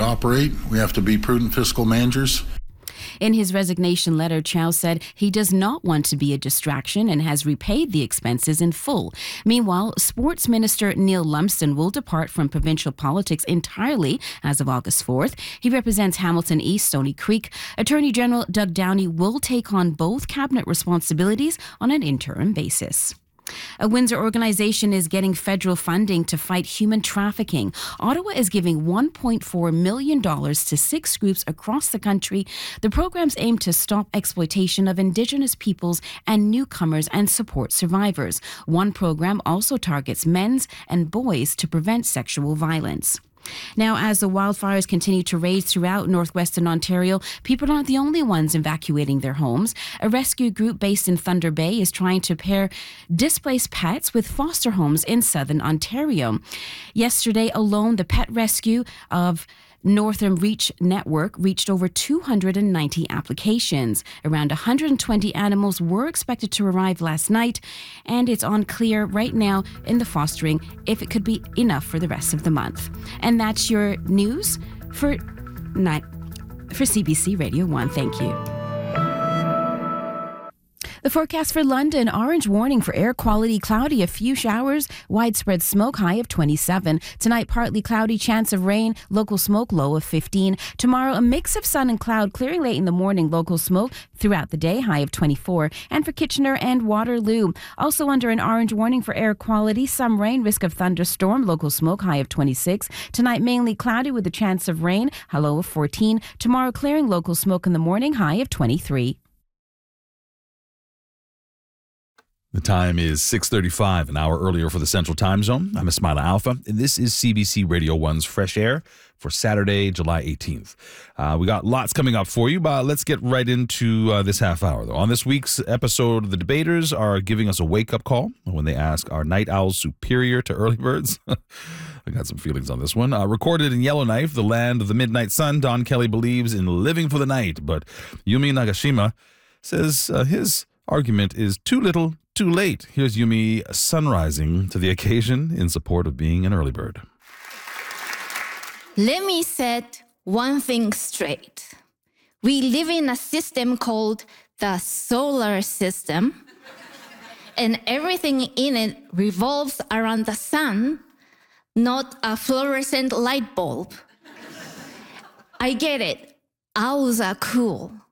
operate. We have to be prudent fiscal managers. In his resignation letter, Chow said he does not want to be a distraction and has repaid the expenses in full. Meanwhile, Sports Minister Neil Lumsden will depart from provincial politics entirely as of August 4th. He represents Hamilton East, Stony Creek. Attorney General Doug Downey will take on both cabinet responsibilities on an interim basis. A Windsor organization is getting federal funding to fight human trafficking. Ottawa is giving $1.4 million to 6 groups across the country. The programs aim to stop exploitation of Indigenous peoples and newcomers and support survivors. One program also targets men and boys to prevent sexual violence. Now, as the wildfires continue to rage throughout northwestern Ontario, people aren't the only ones evacuating their homes. A rescue group based in Thunder Bay is trying to pair displaced pets with foster homes in southern Ontario. Yesterday alone, the pet rescue of Northern Reach Network reached over 290 applications. Around 120 animals were expected to arrive last night, and it's unclear right now in the fostering if it could be enough for the rest of the month. And that's your news for CBC Radio 1. Thank you. The forecast for London, orange warning for air quality, cloudy, a few showers, widespread smoke, high of 27. Tonight, partly cloudy, chance of rain, local smoke, low of 15. Tomorrow, a mix of sun and cloud, clearing late in the morning, local smoke throughout the day, high of 24. And for Kitchener and Waterloo, also under an orange warning for air quality, some rain, risk of thunderstorm, local smoke, high of 26. Tonight, mainly cloudy with a chance of rain, a low of 14. Tomorrow, clearing, local smoke in the morning, high of 23. The time is 6:35, an hour earlier for the Central Time Zone. I'm Ismaila Alpha, and this is CBC Radio 1's Fresh Air for Saturday, July 18th. We got lots coming up for you, but let's get right into this half hour, though. On this week's episode, the debaters are giving us a wake-up call when they ask, are night owls superior to early birds? I got some feelings on this one. Recorded in Yellowknife, the land of the midnight sun, Don Kelly believes in living for the night, but Yumi Nagashima says his argument is too little, too late. Here's Yumi sunrising to the occasion in support of being an early bird. Let me set one thing straight. We live in a system called the solar system, and everything in it revolves around the sun, not a fluorescent light bulb. I get it. Owls are cool.